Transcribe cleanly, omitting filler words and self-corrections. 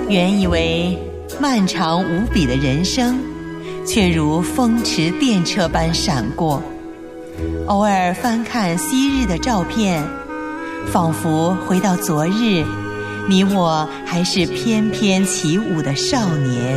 原以为漫长无比的人生，却如风驰电掣般闪过。偶尔翻看昔日的照片，仿佛回到昨日，你我还是翩翩起舞的少年。